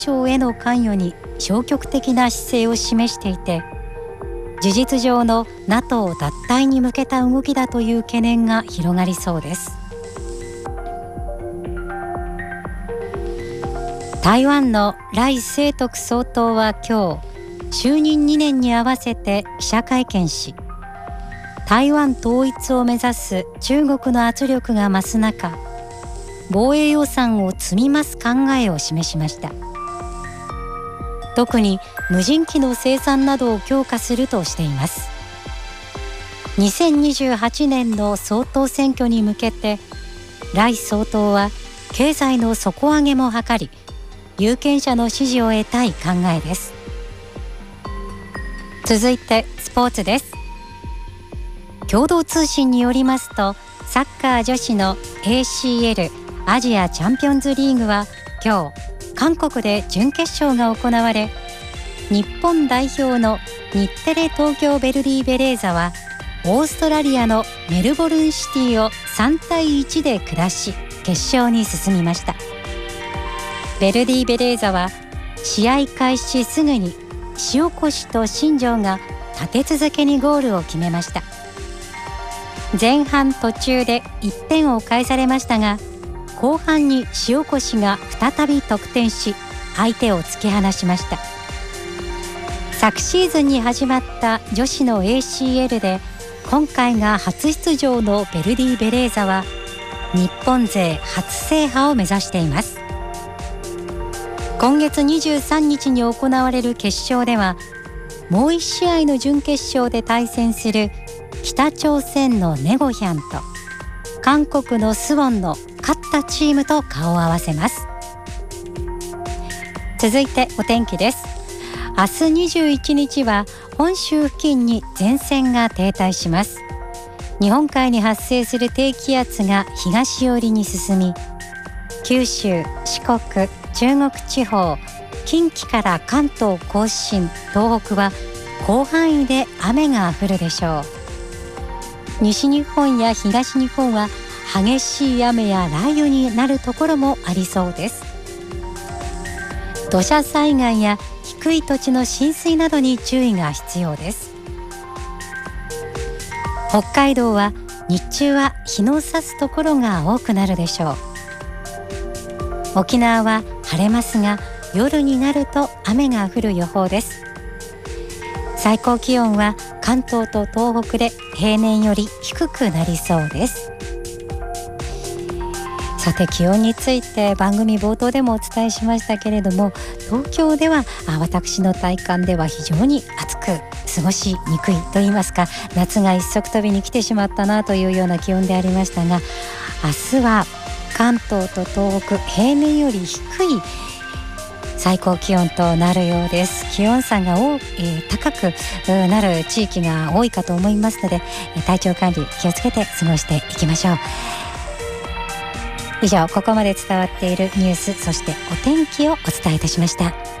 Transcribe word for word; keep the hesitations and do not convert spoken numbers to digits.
省への関与に消極的な姿勢を示していて、事実上の ナトー 脱退に向けた動きだという懸念が広がりそうです。台湾の頼清徳総統は今日、就任にねんに合わせて記者会見し、台湾統一を目指す中国の圧力が増す中、防衛予算を積み増す考えを示しました。特に無人機の生産などを強化するとしています。にせんにじゅうはちねんの総統選挙に向けて、頼総統は経済の底上げも図り、有権者の支持を得たい考えです。続いてスポーツです。共同通信によりますと、サッカー女子の エーシーエル アジアチャンピオンズリーグは今日、韓国で準決勝が行われ、日本代表の日テレ東京ヴェルディベレーザはオーストラリアのメルボルンシティをさんたいいちで下し、決勝に進みました。ヴェルディベレーザは試合開始すぐに塩越と新庄が立て続けにゴールを決めました。前半途中でいってんを返されましたが、後半に塩越が再び得点し、相手を突き放しました。昨シーズンに始まった女子の エーシーエル で、今回が初出場のヴェルディベレーザは日本勢初制覇を目指しています。今月にじゅうさんにちに行われる決勝では、もういち試合の準決勝で対戦する北朝鮮のネゴヒャンと韓国のスウォンの勝ったチームと顔を合わせます。続いてお天気です。明日にじゅういちにちは本州付近に前線が停滞します。日本海に発生する低気圧が東寄りに進み、九州、四国、中国地方、近畿から関東甲信、東北は広範囲で雨が降るでしょう。西日本や東日本は激しい雨や雷雨になるところもありそうです。土砂災害や低い土地の浸水などに注意が必要です。北海道は日中は日の差すところが多くなるでしょう。沖縄は晴れますが、夜になると雨が降る予報です。最高気温は関東と東北で平年より低くなりそうです。さて、気温について番組冒頭でもお伝えしましたけれども、東京では私の体感では非常に暑く過ごしにくいといいますか、夏が一足飛びに来てしまったなというような気温でありましたが、明日は関東と東北、平年より低い最高気温となるようです。気温差が多、えー、高くなる地域が多いかと思いますので、体調管理気をつけて過ごしていきましょう。以上、ここまで伝わっているニュース、そしてお天気をお伝えいたしました。